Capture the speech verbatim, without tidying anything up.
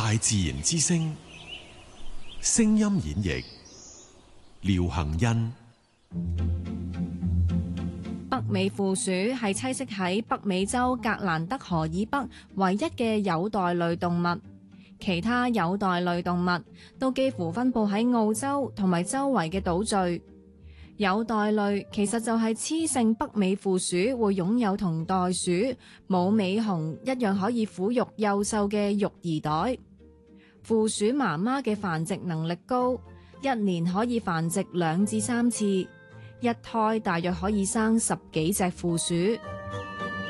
大自然之聲，聲音演繹廖恆欣。 北美負鼠係棲息喺北美洲格蘭德河以北唯一嘅有袋類動物，其他有袋類動物都幾乎分佈喺澳洲同埋周圍嘅島嶼。有袋類其實就係雌性北美負鼠會擁有同袋鼠、母尾熊一樣可以撫育幼獸嘅育兒袋。負鼠媽媽嘅繁殖能力高，一年可以繁殖兩至三次，一胎大約可以生十幾隻負鼠。